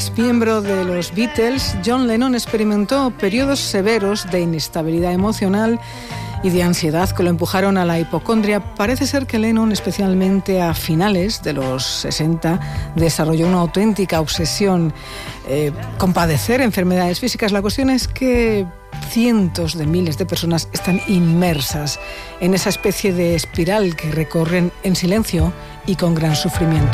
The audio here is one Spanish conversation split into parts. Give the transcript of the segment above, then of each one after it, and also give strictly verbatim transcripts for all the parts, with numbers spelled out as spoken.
Miembro de los Beatles, John Lennon experimentó periodos severos de inestabilidad emocional y de ansiedad que lo empujaron a la hipocondria. Parece ser que Lennon, especialmente a finales de los sesenta, desarrolló una auténtica obsesión eh, con padecer enfermedades físicas. La cuestión es que cientos de miles de personas están inmersas en esa especie de espiral que recorren en silencio y con gran sufrimiento.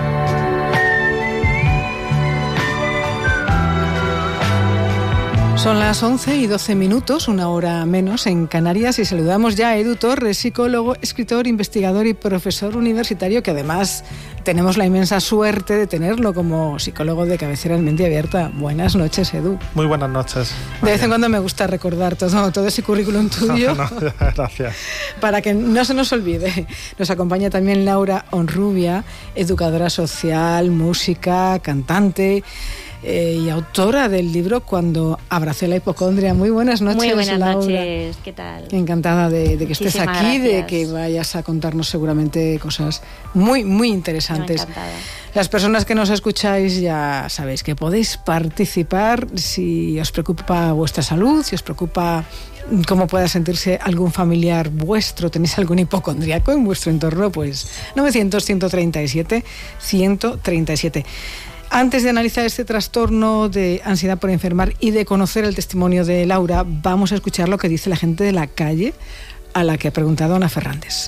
Son las once y doce minutos, una hora menos en Canarias, y saludamos ya a Edu Torres, psicólogo, escritor, investigador y profesor universitario, que además tenemos la inmensa suerte de tenerlo como psicólogo de cabecera en Mente Abierta. Buenas noches, Edu. Muy buenas noches. De vez en cuando me gusta recordar todo, todo ese currículum tuyo. No, no, gracias. Para que no se nos olvide. Nos acompaña también Laura Honrubia, educadora social, música, cantante, Eh, y autora del libro Cuando abracé la hipocondria. Muy buenas noches, Muy buenas Laura. noches, ¿qué tal? Encantada de, de que estés Muchísimas aquí, gracias. de que vayas a contarnos seguramente cosas muy, muy interesantes. Encantada. Las personas que nos escucháis ya sabéis que podéis participar si os preocupa vuestra salud, si os preocupa cómo pueda sentirse algún familiar vuestro, tenéis algún hipocondríaco en vuestro entorno, pues novecientos, ciento treinta y siete, ciento treinta y siete. Antes de analizar este trastorno de ansiedad por enfermar y de conocer el testimonio de Laura, vamos a escuchar lo que dice la gente de la calle a la que ha preguntado Ana Fernández.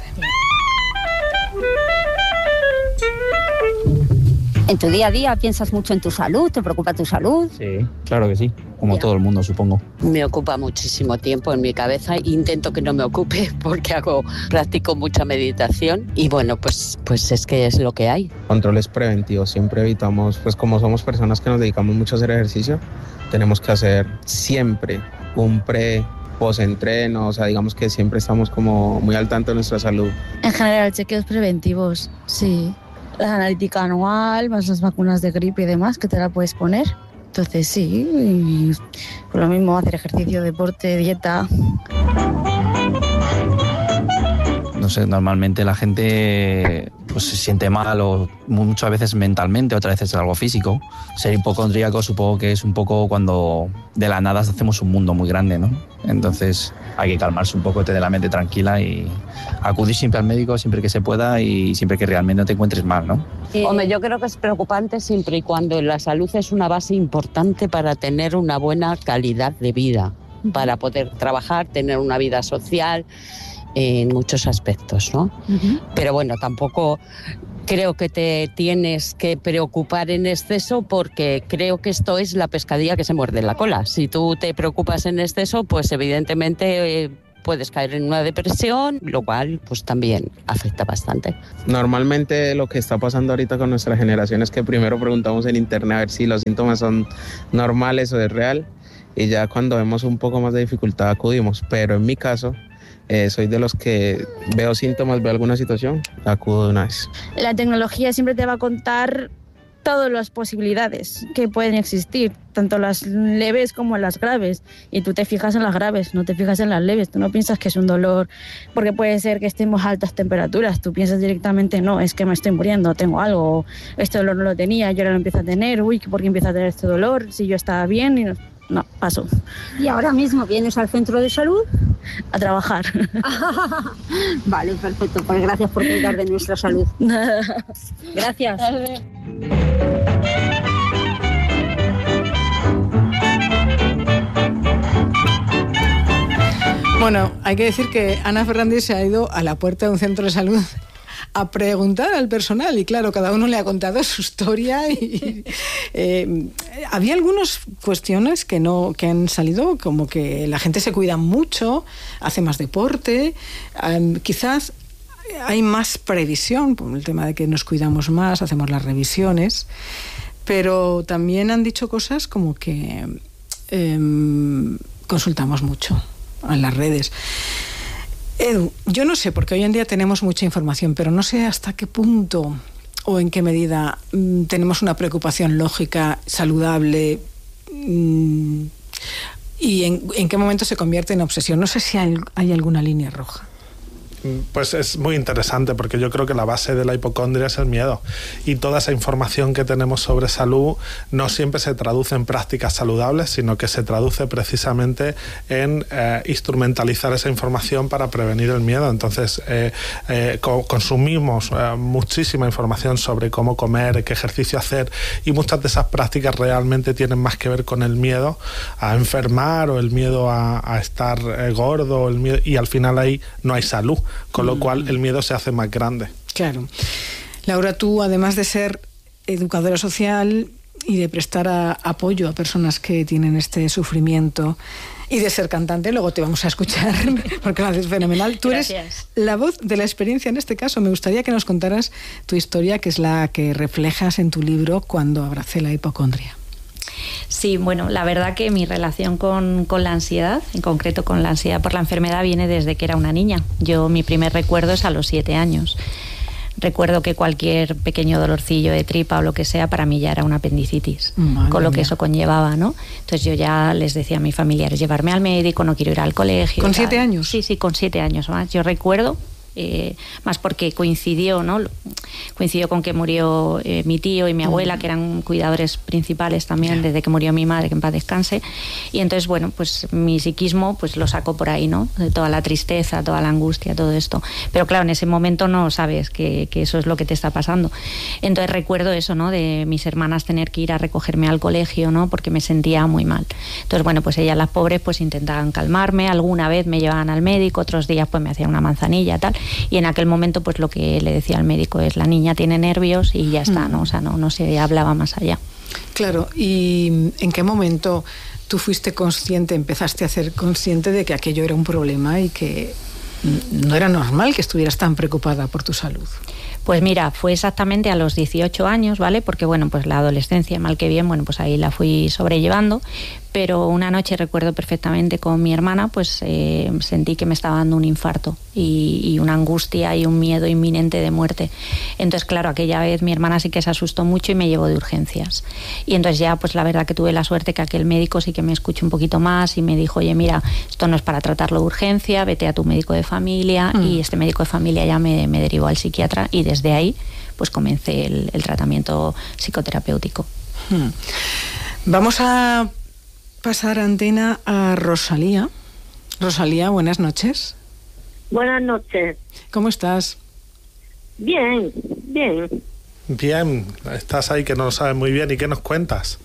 En tu día a día piensas mucho en tu salud, ¿te preocupa tu salud? Sí, claro que sí, como todo el mundo, supongo. Me ocupa muchísimo tiempo en mi cabeza, intento que no me ocupe porque hago, practico mucha meditación y bueno, pues, pues es que es lo que hay. Controles preventivos, siempre evitamos, pues como somos personas que nos dedicamos mucho a hacer ejercicio, tenemos que hacer siempre un pre, post-entreno, o sea, digamos que siempre estamos como muy al tanto de nuestra salud. En general, chequeos preventivos, sí. La analítica anual, más las vacunas de gripe y demás, que te la puedes poner. Entonces sí, y por lo mismo hacer ejercicio, deporte, dieta. No sé, normalmente la gente pues se siente mal o muchas veces mentalmente, otras veces es algo físico. Ser hipocondríaco supongo que es un poco cuando de la nada hacemos un mundo muy grande, ¿no? Entonces hay que calmarse un poco, tener la mente tranquila y acudir siempre al médico siempre que se pueda y siempre que realmente no te encuentres mal, ¿no? Eh, Hombre, yo creo que es preocupante siempre y cuando la salud es una base importante para tener una buena calidad de vida, para poder trabajar, tener una vida social, en muchos aspectos, ¿no? Uh-huh. Pero bueno, tampoco creo que te tienes que preocupar en exceso porque creo que esto es la pescadilla que se muerde la cola. Si tú te preocupas en exceso, pues evidentemente eh, puedes caer en una depresión, lo cual pues también afecta bastante. Normalmente lo que está pasando ahorita con nuestra generación es que primero preguntamos en internet a ver si los síntomas son normales o es real y ya cuando vemos un poco más de dificultad acudimos, pero en mi caso Eh, soy de los que veo síntomas, veo alguna situación, acudo de una vez. La tecnología siempre te va a contar todas las posibilidades que pueden existir, tanto las leves como las graves, y tú te fijas en las graves, no te fijas en las leves. Tú no piensas que es un dolor porque puede ser que estemos a altas temperaturas, tú piensas directamente, no, es que me estoy muriendo, tengo algo, este dolor no lo tenía y ahora lo empiezo a tener, uy, ¿por qué empiezo a tener este dolor? Si yo estaba bien y no... No, paso. ¿Y ahora mismo vienes al centro de salud? A trabajar. Vale, perfecto. Pues gracias por cuidar de nuestra salud. Gracias. Bueno, hay que decir que Ana Fernández se ha ido a la puerta de un centro de salud a preguntar al personal y claro, cada uno le ha contado su historia y eh, había algunas cuestiones que no que han salido, como que la gente se cuida mucho, hace más deporte, um, quizás hay más previsión por el tema de que nos cuidamos más, hacemos las revisiones, pero también han dicho cosas como que eh, consultamos mucho en las redes. Edu, yo no sé, porque hoy en día tenemos mucha información, pero no sé hasta qué punto o en qué medida mmm, tenemos una preocupación lógica, saludable, mmm, y en, en qué momento se convierte en obsesión. No sé si hay, hay alguna línea roja. Pues es muy interesante, porque yo creo que la base de la hipocondria es el miedo, y toda esa información que tenemos sobre salud no siempre se traduce en prácticas saludables, sino que se traduce precisamente en eh, instrumentalizar esa información para prevenir el miedo. Entonces eh, eh, co- consumimos eh, muchísima información sobre cómo comer, qué ejercicio hacer, y muchas de esas prácticas realmente tienen más que ver con el miedo a enfermar o el miedo a, a estar eh, gordo, el miedo, y al final ahí no hay salud. Con lo cual el miedo se hace más grande. Claro. Laura, tú, además de ser educadora social y de prestar a, apoyo a personas que tienen este sufrimiento, y de ser cantante, luego te vamos a escuchar porque lo haces fenomenal. Tú Gracias. eres la voz de la experiencia en este caso. Me gustaría que nos contaras tu historia, que es la que reflejas en tu libro Cuando abracé la hipocondria. Sí, bueno, la verdad que mi relación con, con la ansiedad, en concreto con la ansiedad por la enfermedad, viene desde que era una niña. Yo, mi primer recuerdo es a los siete años. Recuerdo que cualquier pequeño dolorcillo de tripa o lo que sea, para mí ya era una apendicitis, Madre con lo que mía. eso conllevaba, ¿no? Entonces yo ya les decía a mis familiares, llevarme al médico, no quiero ir al colegio. ¿Con tal. siete años? Sí, sí, con siete años más. Yo recuerdo... Eh, más porque coincidió, ¿no? Coincidió con que murió eh, mi tío y mi abuela, que eran cuidadores principales también desde que murió mi madre, que en paz descanse. Y entonces, bueno, pues mi psiquismo pues lo sacó por ahí, ¿no? De toda la tristeza, toda la angustia, todo esto. Pero claro, en ese momento no sabes que, que eso es lo que te está pasando. Entonces recuerdo eso, ¿no? De mis hermanas tener que ir a recogerme al colegio, ¿no? Porque me sentía muy mal. Entonces, bueno, pues ellas, las pobres, pues intentaban calmarme. Alguna vez me llevaban al médico, otros días pues me hacían una manzanilla, tal. Y en aquel momento pues lo que le decía al médico es: la niña tiene nervios y ya está, ¿no? O sea, no, no se hablaba más allá. Claro, ¿y en qué momento tú fuiste consciente, empezaste a ser consciente de que aquello era un problema y que no era normal que estuvieras tan preocupada por tu salud? Pues mira, fue exactamente a los dieciocho años, ¿vale? Porque bueno, pues la adolescencia, mal que bien, bueno, pues ahí la fui sobrellevando, pero una noche recuerdo perfectamente con mi hermana, pues eh, sentí que me estaba dando un infarto y, y una angustia y un miedo inminente de muerte. Entonces, claro, aquella vez mi hermana sí que se asustó mucho y me llevó de urgencias. Y entonces ya, pues la verdad que tuve la suerte que aquel médico sí que me escuchó un poquito más y me dijo: oye, mira, esto no es para tratarlo de urgencia, vete a tu médico de familia. Mm. Y este médico de familia ya me, me derivó al psiquiatra, y desde ahí pues comencé el, el tratamiento psicoterapéutico. Hmm. Vamos a pasar antena a Rosalía. Rosalía, buenas noches. Buenas noches. ¿Cómo estás? Bien, bien. Bien, estás ahí que no lo sabes muy bien. ¿Y qué nos cuentas?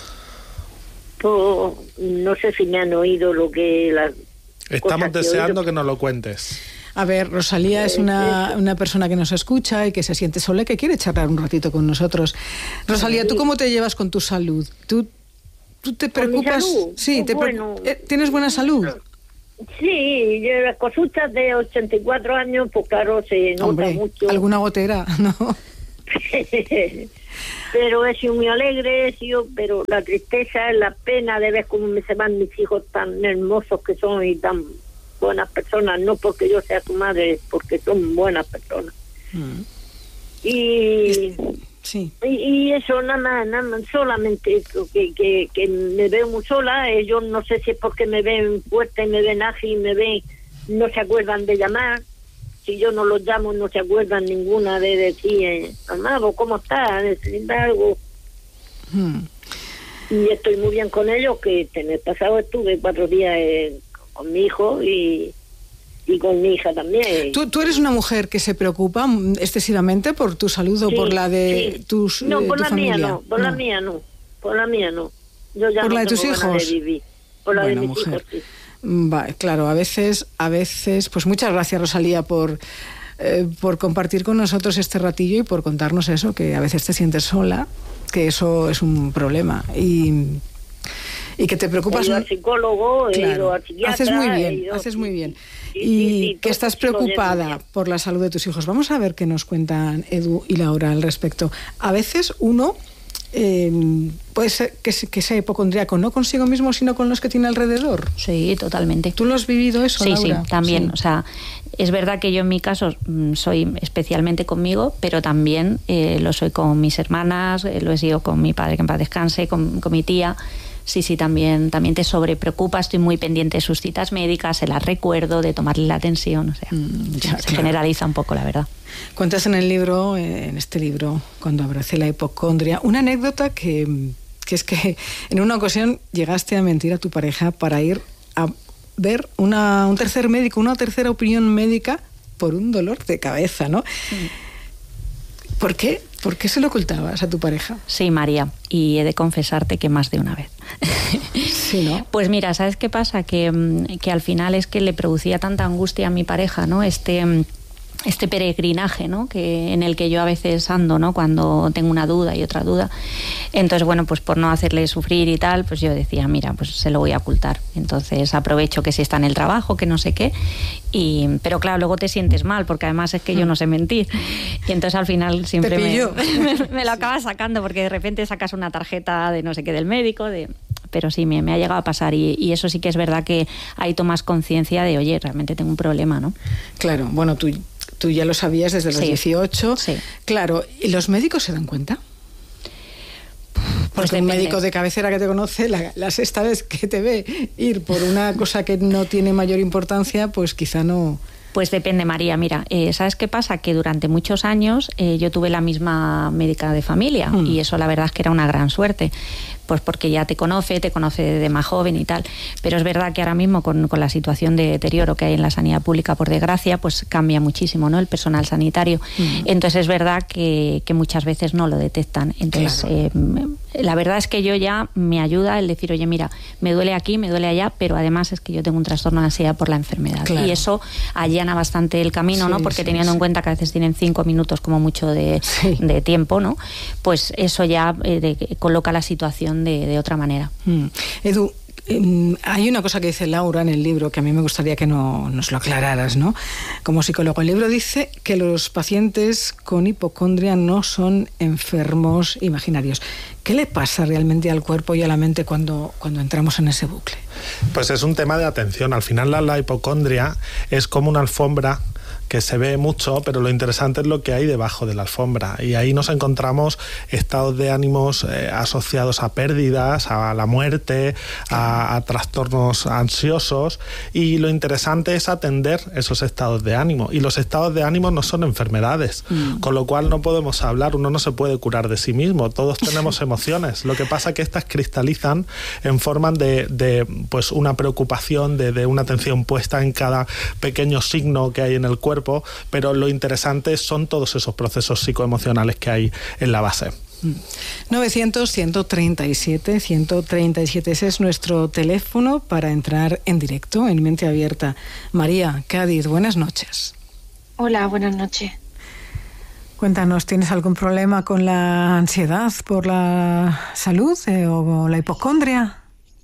Pues no sé si me han oído lo que... La Estamos deseando que, que nos lo cuentes. A ver, Rosalía es una, una persona que nos escucha y que se siente sola y que quiere charlar un ratito con nosotros. Rosalía, ¿tú cómo te llevas con tu salud? ¿Tú, tú te preocupas? Sí, pues te bueno, pre... ¿Tienes buena salud? Sí, yo las cositas de ochenta y cuatro años, pues claro, se nota Hombre, mucho. ¿alguna gotera? No. Pero he sido muy alegre, he sido, pero la tristeza, la pena de ver cómo me se van mis hijos tan hermosos que son y tan buenas personas, no porque yo sea su madre, porque son buenas personas. Mm. Y, sí. y y eso nada más, nada más, solamente eso, que, que, que me veo muy sola. Ellos no sé si es porque me ven fuerte, me ven ágil, me ven, no se acuerdan de llamar. Si yo no los llamo, no se acuerdan ninguna de decir, eh, amado, ¿cómo estás? ¿Necesitas algo? Hmm. Y estoy muy bien con ellos, que en el pasado estuve cuatro días eh, con mi hijo y, y con mi hija también. ¿Tú, ¿Tú eres una mujer que se preocupa excesivamente por tu salud o sí, por la de sí. tus No, eh, por tu la familia? mía no, por no. la mía no, por la mía no. Yo ya ¿Por no la de tus tengo hijos? De vivir. Por la bueno, de mis mujer. hijos, sí. Vale, claro, a veces, a veces, pues muchas gracias, Rosalía, por, eh, por compartir con nosotros este ratillo y por contarnos eso, que a veces te sientes sola, que eso es un problema y, y que te preocupas. He ido al psicólogo, claro, he ido al psiquiatra. Haces muy bien, ido, haces muy bien. Sí, y sí, sí, que estás preocupada por la salud de tus hijos. Vamos a ver qué nos cuentan Edu y Laura al respecto. A veces uno... Eh, puede ser que, que sea hipocondríaco no consigo mismo sino con los que tiene alrededor. Sí, totalmente. ¿Tú lo has vivido eso, sí, Laura? Sí, también. Sí. O sea, es verdad que yo en mi caso soy especialmente conmigo, pero también eh, lo soy con mis hermanas, eh, lo he sido con mi padre, que en paz descanse, con, con mi tía. sí, sí, también, también te sobrepreocupa, estoy muy pendiente de sus citas médicas, se las recuerdo, de tomarle la atención, o sea, mm, ya, se claro. generaliza un poco, la verdad. Cuentas en el libro, en este libro, Cuando abracé la hipocondria, una anécdota que, que es que en una ocasión llegaste a mentir a tu pareja para ir a ver una, un tercer médico, una tercera opinión médica por un dolor de cabeza, ¿no? Sí. ¿Por qué? ¿Por qué se lo ocultabas a tu pareja? Sí, María, y he de confesarte que más de una vez. Sí, ¿no? Pues mira, ¿sabes qué pasa? Que, que al final es que le producía tanta angustia a mi pareja, ¿no? Este... este peregrinaje, ¿no? Que en el que yo a veces ando, ¿no? Cuando tengo una duda y otra duda. Entonces, bueno, pues por no hacerle sufrir y tal, pues yo decía, mira, pues se lo voy a ocultar. Entonces aprovecho que si está en el trabajo, que no sé qué. Y, pero claro, luego te sientes mal, porque además es que yo no sé mentir. Y entonces al final siempre me, me, me lo acabas sacando, porque de repente sacas una tarjeta de no sé qué del médico, de... pero sí, me, me ha llegado a pasar y, y eso sí que es verdad que ahí tomas conciencia de, oye, realmente tengo un problema, ¿no? Claro, bueno, tú... Tú ya lo sabías desde los sí, dieciocho. Sí. Claro, ¿y los médicos se dan cuenta? Porque pues un médico de cabecera que te conoce, la, la sexta vez que te ve ir por una cosa que no tiene mayor importancia, pues quizá no... Pues depende, María. Mira, eh, ¿sabes qué pasa? Que durante muchos años eh, yo tuve la misma médica de familia mm. y eso la verdad es que era una gran suerte. Pues porque ya te conoce, te conoce de más joven y tal. Pero es verdad que ahora mismo con, con la situación de deterioro que hay en la sanidad pública, por desgracia, pues cambia muchísimo, ¿no? El personal sanitario. Mm. Entonces es verdad que, que muchas veces no lo detectan. Entonces, claro. eh, la verdad es que yo ya me ayuda el decir, oye, mira, me duele aquí, me duele allá, pero además es que yo tengo un trastorno de ansiedad por la enfermedad. Claro. Y eso allana bastante el camino, sí, ¿no? Porque sí, teniendo sí. en cuenta que a veces tienen cinco minutos como mucho de, sí. de tiempo, ¿no? Pues eso ya eh, de, coloca la situación De, de otra manera. Mm. Edu, eh, hay una cosa que dice Laura en el libro que a mí me gustaría que no, nos lo aclararas, ¿no? Como psicólogo, el libro dice que los pacientes con hipocondria no son enfermos imaginarios. ¿Qué le pasa realmente al cuerpo y a la mente cuando, cuando entramos en ese bucle? Pues es un tema de atención. Al final la, la hipocondria es como una alfombra que se ve mucho, pero lo interesante es lo que hay debajo de la alfombra, y ahí nos encontramos estados de ánimos eh, asociados a pérdidas, a la muerte, a, a trastornos ansiosos, y lo interesante es atender esos estados de ánimo, y los estados de ánimo no son enfermedades, mm. con lo cual no podemos hablar, uno no se puede curar de sí mismo, todos tenemos emociones, lo que pasa es que estas cristalizan en forma de, de pues una preocupación, de, de una atención puesta en cada pequeño signo que hay en el cuerpo, pero lo interesante son todos esos procesos psicoemocionales que hay en la base. novecientos, ciento treinta y siete, ciento treinta y siete, ese es nuestro teléfono para entrar en directo en Mente Abierta. María, Cádiz, buenas noches. Hola, buenas noches. Cuéntanos, ¿tienes algún problema con la ansiedad por la salud eh, o la hipocondria?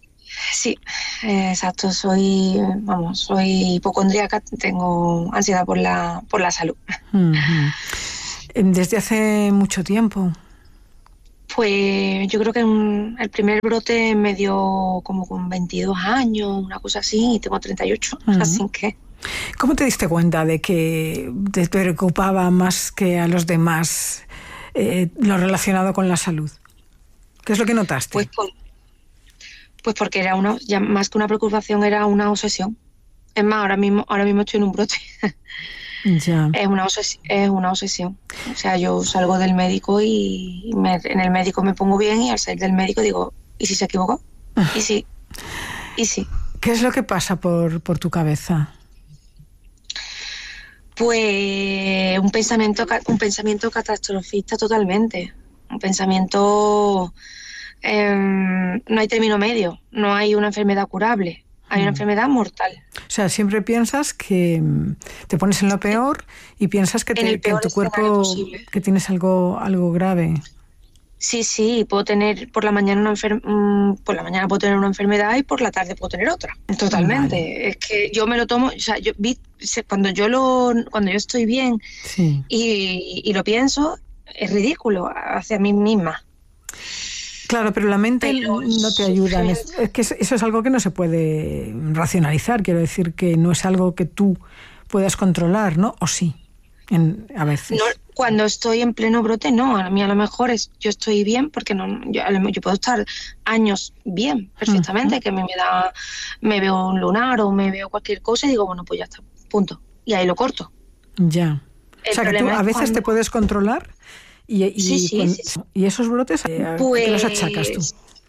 Sí, eh, exacto, soy, vamos, soy hipocondríaca, tengo ansiedad por la, por la salud. Uh-huh. ¿Desde hace mucho tiempo? Pues yo creo que un, el primer brote me dio como con veintidós años, una cosa así, y tengo treinta y ocho, uh-huh. así que... ¿Cómo te diste cuenta de que te preocupaba más que a los demás eh, lo relacionado con la salud? ¿Qué es lo que notaste? Pues por... Pues porque era una, ya más que una preocupación, era una obsesión. Es más, ahora mismo, ahora mismo estoy en un brote. Ya. Es una obsesión, es una obsesión. O sea, yo salgo del médico y me, en el médico me pongo bien, y al salir del médico digo, ¿y si se equivocó? ¿Y si? ¿Y si? ¿Qué es lo que pasa por, por tu cabeza? Pues un pensamiento, un pensamiento catastrofista totalmente. Un pensamiento... Eh, no hay término medio, no hay una enfermedad curable, hay mm. una enfermedad mortal. O sea, siempre piensas que te pones en lo peor y piensas que, te, en, que en tu cuerpo que tienes algo algo grave. Sí, sí, puedo tener por la mañana una enfer- por la mañana puedo tener una enfermedad y por la tarde puedo tener otra. Totalmente. Vale. Es que yo me lo tomo, o sea, yo vi cuando yo lo cuando yo estoy bien sí. y, y lo pienso, es ridículo hacia mí misma. Claro, pero la mente pero, no te ayuda. Es, es que eso es algo que no se puede racionalizar. Quiero decir que no es algo que tú puedas controlar, ¿no? ¿O sí? En, a veces. No, cuando estoy en pleno brote, no. A mí a lo mejor es, yo estoy bien porque no, yo, yo puedo estar años bien, perfectamente, uh-huh. que me, me da, me veo un lunar o me veo cualquier cosa y digo, bueno, pues ya está, punto. Y ahí lo corto. Ya. El o sea, que tú a veces cuando... te puedes controlar y, y, sí, sí, con, sí, sí. y esos brotes, ¿a pues... qué los achacas tú?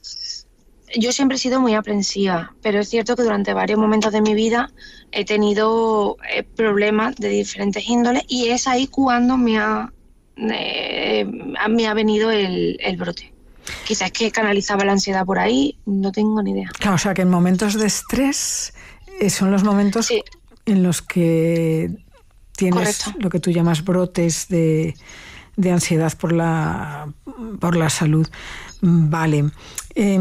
Yo siempre he sido muy aprensiva, pero es cierto que durante varios momentos de mi vida he tenido eh, problemas de diferentes índoles y es ahí cuando me ha, eh, me ha venido el, el brote. Quizás que canalizaba la ansiedad por ahí, no tengo ni idea. Claro, o sea que en momentos de estrés eh, son los momentos sí. en los que tienes Correcto. Lo que tú llamas brotes de, de ansiedad por la, por la salud. Vale. Eh,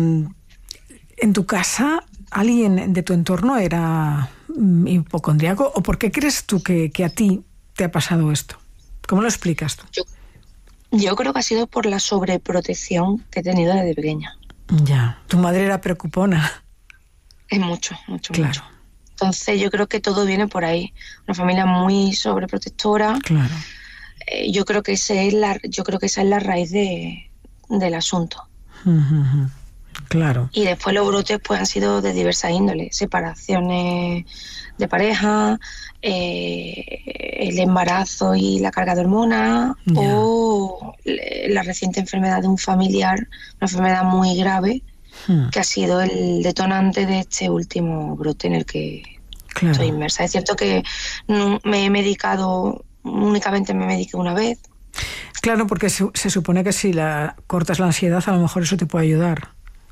¿En tu casa alguien de tu entorno era hipocondríaco? ¿O por qué crees tú que, que a ti te ha pasado esto? ¿Cómo lo explicas tú? Yo, yo creo que ha sido por la sobreprotección que he tenido desde pequeña. Ya. ¿Tu madre era preocupona? Es mucho, mucho, claro. mucho. Entonces yo creo que todo viene por ahí. Una familia muy sobreprotectora. Claro. Eh, yo creo que ese es la, yo creo que esa es la raíz de del asunto. Uh-huh. Claro. Y después los brotes pues han sido de diversas índoles, separaciones de pareja, eh, el embarazo y la carga de hormonas, yeah. o la reciente enfermedad de un familiar, una enfermedad muy grave, hmm. que ha sido el detonante de este último brote en el que claro. estoy inmersa. Es cierto que no, me he medicado, únicamente me mediqué una vez. Claro, porque se, se supone que si la cortas la ansiedad, a lo mejor eso te puede ayudar.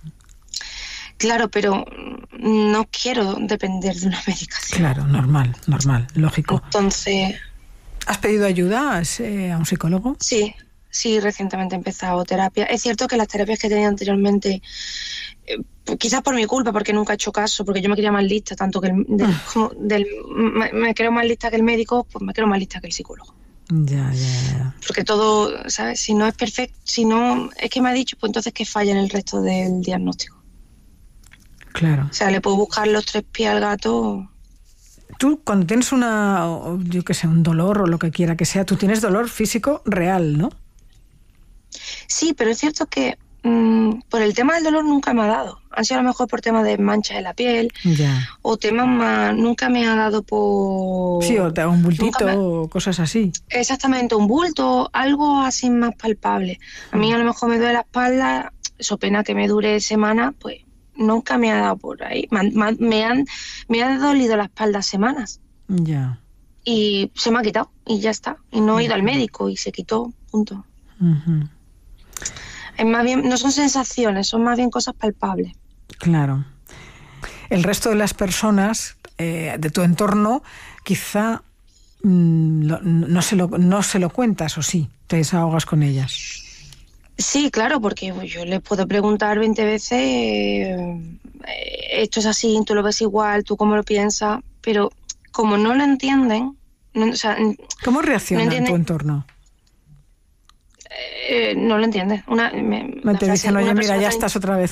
Claro, pero no quiero depender de una medicación. Claro, normal, normal, lógico. Entonces... ¿Has pedido ayuda eh, a un psicólogo? Sí, sí, recientemente he empezado terapia. Es cierto que las terapias que he tenido anteriormente, eh, quizás por mi culpa, porque nunca he hecho caso, porque yo me quería más lista, tanto que el, del, mm. como del, me, me creo más lista que el médico, pues me creo más lista que el psicólogo. Ya, ya, ya. Porque todo, ¿sabes? Si no es perfecto, si no es que me ha dicho, pues entonces que falla en el resto del diagnóstico. Claro. O sea, le puedo buscar los tres pies al gato. Tú, cuando tienes una, yo qué sé, un dolor o lo que quiera que sea, tú tienes dolor físico real, ¿no? Sí, pero es cierto que mmm, por el tema del dolor nunca me ha dado. Han sido a lo mejor por temas de manchas en la piel. Ya. O temas más... Nunca me ha dado por... Sí, o te da un bultito me... o cosas así. Exactamente, un bulto, algo así más palpable. A mí a lo mejor me duele la espalda, eso pena que me dure semanas, pues nunca me ha dado por ahí. Me han, me han, me ha dolido la espalda semanas. Ya. Y se me ha quitado y ya está. Y no he ido al médico y se quitó, punto. Uh-huh. Es más bien, no son sensaciones, son más bien cosas palpables. Claro. El resto de las personas eh, de tu entorno quizá mmm, lo, no, se lo, no se lo cuentas, o sí, te desahogas con ellas. Sí, claro, porque yo les puedo preguntar veinte veces, eh, esto es así, tú lo ves igual, tú cómo lo piensas, pero como no lo entienden... No, o sea, ¿cómo reacciona no en tu entorno? Eh, no lo entiendes. Una, me, me te dicen, oye, mira, ya estás otra vez